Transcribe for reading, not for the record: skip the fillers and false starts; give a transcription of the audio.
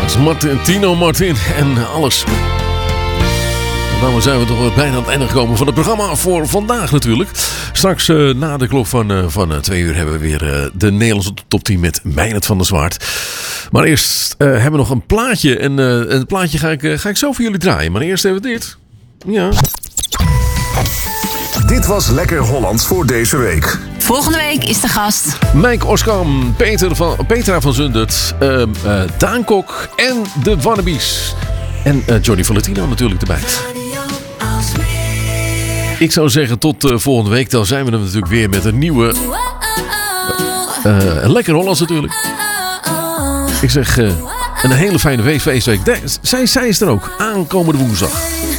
was Tino Martin en alles. Dan zijn we toch bijna aan het einde gekomen van het programma voor vandaag natuurlijk. Straks na de klok van 2 uur hebben we weer de Nederlandse top 10 met Meijnerd van der Zwaard. Maar eerst hebben we nog een plaatje. En het plaatje ga ik zo voor jullie draaien. Maar eerst even dit. Ja. Dit was Lekker Hollands voor deze week. Volgende week is de gast Mike Oskam, Petra van Zundert, Daan Kok en de Wannabes. En Johnny Valentino natuurlijk erbij. Ik zou zeggen tot volgende week. Dan zijn we er natuurlijk weer met een nieuwe Lekker Hollands natuurlijk. Ik zeg een hele fijne feestweek. Zij is er ook aankomende woensdag.